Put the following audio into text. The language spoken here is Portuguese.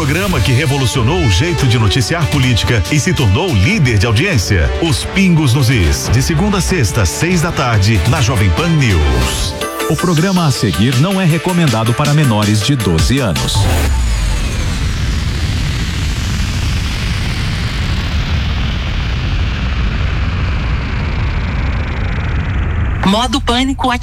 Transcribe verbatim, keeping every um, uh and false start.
programa que revolucionou o jeito de noticiar política e se tornou líder de audiência. Os Pingos nos Is, de segunda a sexta, seis da tarde, na Jovem Pan News. O programa a seguir não é recomendado para menores de doze anos. Modo pânico ativado.